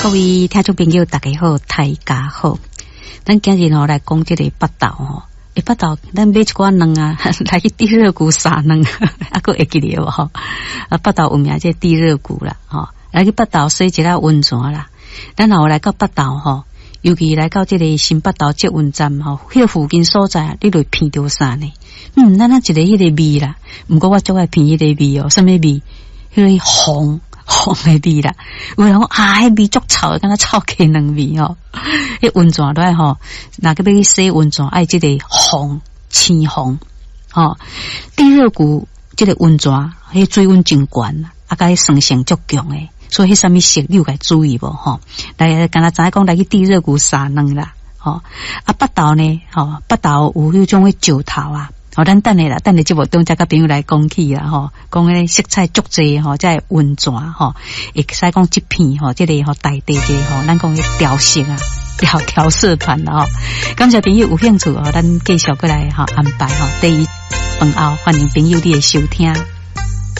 各位听众朋友大家好，大家好。咱今日来讲这个北投北投咱买一寡卵啊，来去地热谷撒卵，还会记得无北投有名这地热谷啦来去北投洗一下温泉啦。咱若来到北投尤其来到这个新北投捷运站迄个附近所在，你就闻到啥呢？咱一个迄个味啦，不过我最爱闻迄个味什么味？迄个红的味啦，有人讲迄味足臭，敢若臭鸡卵味迄温泉都若个要去洗温泉，爱这个青红地热谷这个温泉，迄水温真悬甲酸性足强诶。所以迄什么色你有该注意无来敢若知讲来去地热谷撒卵啦北投呢北投有迄种石头啊咱等下节目中再甲朋友来讲起啦讲迄色彩足济这温泉会使讲这片这个大地这咱讲迄调色啊调色盘啦感谢朋友有兴趣咱继续过来安排第一饭后欢迎朋友你的收听。